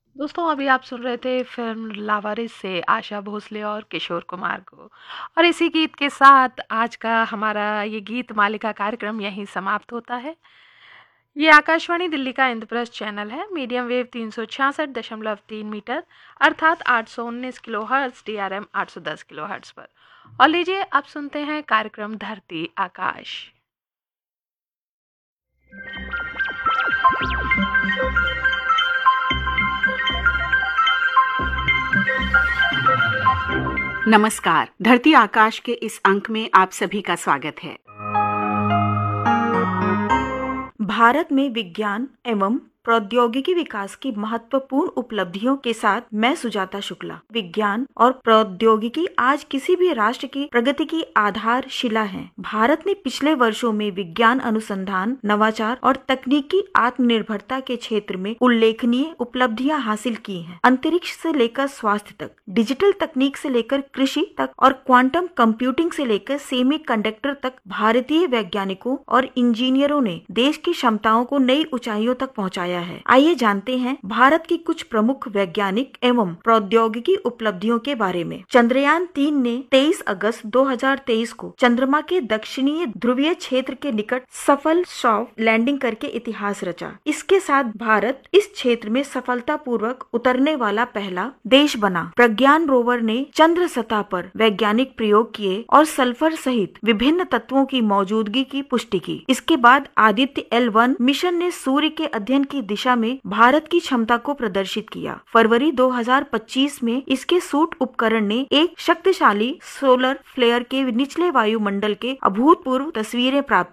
दोस्तों अभी आप सुन रहे थे फिल्म लावारिस से आशा भोसले और किशोर कुमार को। और इसी गीत के साथ आज का हमारा ये गीत मालिका कार्यक्रम यहीं समाप्त होता है। ये आकाशवाणी दिल्ली का इंद्रप्रस्थ चैनल है। मीडियम वेव 366.3 मीटर अर्थात 819 kilo hertz, DRM 810 kilo hertz पर। और लीजिए अब सुनते हैं कार्यक्रम धरती आकाश। नमस्कार। धरती आकाश के इस अंक में आप सभी का स्वागत है। भारत में विज्ञान एवं प्रौद्योगिकी विकास की महत्वपूर्ण उपलब्धियों के साथ मैं सुजाता शुक्ला। विज्ञान और प्रौद्योगिकी आज किसी भी राष्ट्र की प्रगति की आधारशिला है। भारत ने पिछले वर्षों में विज्ञान अनुसंधान, नवाचार और तकनीकी आत्मनिर्भरता के क्षेत्र में उल्लेखनीय उपलब्धियां हासिल की हैं। अंतरिक्ष से लेकर स्वास्थ्य तक, डिजिटल तकनीक से लेकर कृषि तक और क्वांटम कंप्यूटिंग से लेकर सेमीकंडक्टर तक भारतीय वैज्ञानिकों और इंजीनियरों ने देश की क्षमताओं को नई ऊंचाइयों तक पहुंचाया है। आइए जानते हैं भारत की कुछ प्रमुख वैज्ञानिक एवं प्रौद्योगिकी उपलब्धियों के बारे में। चंद्रयान 3 ने 23 अगस्त 2023 को चंद्रमा के दक्षिणीय ध्रुवीय क्षेत्र के निकट सफल सॉफ्ट लैंडिंग करके इतिहास रचा। इसके साथ भारत इस क्षेत्र में सफलतापूर्वक उतरने वाला पहला देश बना। प्रज्ञान रोवर ने चंद्र सतह पर वैज्ञानिक प्रयोग किए और सल्फर सहित विभिन्न तत्वों की मौजूदगी की पुष्टि की। इसके बाद आदित्य L1 मिशन ने सूर्य के अध्ययन की दिशा में भारत की क्षमता को प्रदर्शित किया। फरवरी 2025 में इसके सूट उपकरण ने एक शक्तिशाली सोलर फ्लेयर के निचले वायुमंडल के अभूतपूर्व तस्वीरें प्राप्त